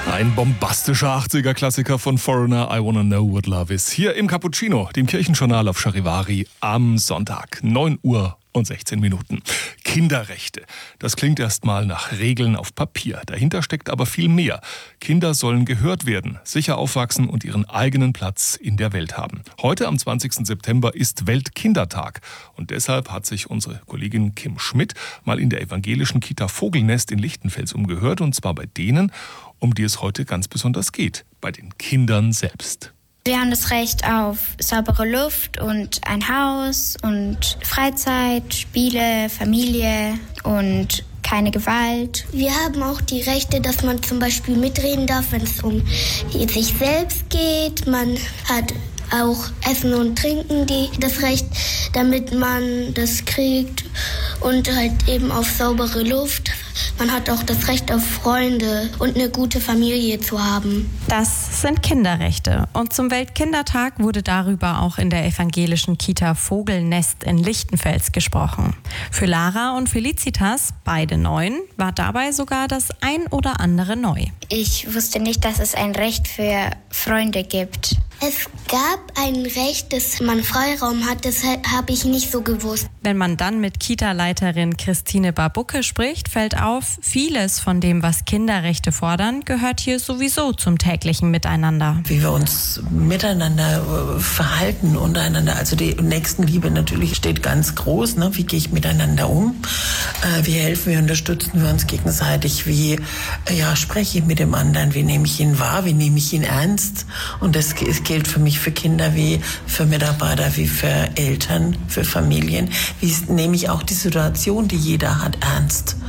Ein bombastischer 80er-Klassiker von Foreigner, I Wanna Know What Love Is. Hier im Cappuccino, dem Kirchenjournal auf Charivari am Sonntag, 9 Uhr und 16 Minuten. Kinderrechte. Das klingt erstmal nach Regeln auf Papier. Dahinter steckt aber viel mehr. Kinder sollen gehört werden, sicher aufwachsen und ihren eigenen Platz in der Welt haben. Heute am 20. September ist Weltkindertag. Und deshalb hat sich unsere Kollegin Kim Schmidt mal in der evangelischen Kita Vogelnest in Lichtenfels umgehört. Und zwar bei denen, um die es heute ganz besonders geht. Bei den Kindern selbst. Wir haben das Recht auf saubere Luft und ein Haus und Freizeit, Spiele, Familie und keine Gewalt. Wir haben auch die Rechte, dass man zum Beispiel mitreden darf, wenn es um sich selbst geht. Man hat auch Essen und Trinken das Recht, damit man das kriegt und halt eben auf saubere Luft. Man hat auch das Recht auf Freunde und eine gute Familie zu haben. Das sind Kinderrechte. Und zum Weltkindertag wurde darüber auch in der evangelischen Kita Vogelnest in Lichtenfels gesprochen. Für Lara und Felicitas, beide 9, war dabei sogar das ein oder andere neu. Ich wusste nicht, dass es ein Recht für Freunde gibt. Es gab ein Recht, dass man Freiraum hat, das habe ich nicht so gewusst. Wenn man dann mit Kita-Leiterin Christine Babucke spricht, fällt auf, vieles von dem, was Kinderrechte fordern, gehört hier sowieso zum täglichen Miteinander. Wie wir uns miteinander verhalten, untereinander, also die Nächstenliebe natürlich steht ganz groß, ne? Wie gehe ich miteinander um? Wie helfen wir, unterstützen wir uns gegenseitig? Wie spreche ich mit dem anderen? Wie nehme ich ihn wahr? Wie nehme ich ihn ernst? Und das gilt für mich, für Kinder wie für Mitarbeiter, wie für Eltern, für Familien. Wie nehme ich auch die Situation, die jeder hat, ernst?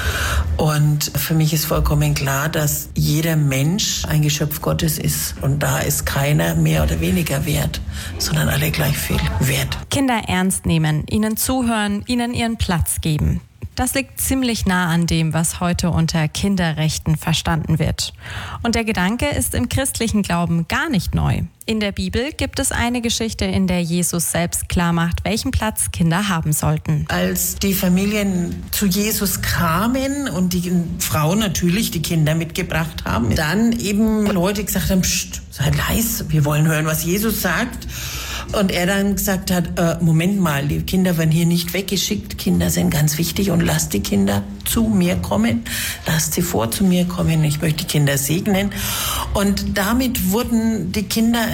Und für mich ist vollkommen klar, dass jeder Mensch ein Geschöpf Gottes ist. Und da ist keiner mehr oder weniger wert, sondern alle gleich viel wert. Kinder ernst nehmen, ihnen zuhören, ihnen ihren Platz geben. Das liegt ziemlich nah an dem, was heute unter Kinderrechten verstanden wird. Und der Gedanke ist im christlichen Glauben gar nicht neu. In der Bibel gibt es eine Geschichte, in der Jesus selbst klarmacht, welchen Platz Kinder haben sollten. Als die Familien zu Jesus kamen und die Frauen natürlich die Kinder mitgebracht haben, dann eben Leute gesagt haben, Psst, seid leise, wir wollen hören, was Jesus sagt. Und er dann gesagt hat, Moment mal, die Kinder werden hier nicht weggeschickt, Kinder sind ganz wichtig und lasst die Kinder zu mir kommen, lasst sie zu mir kommen, ich möchte die Kinder segnen. Und damit wurden die Kinder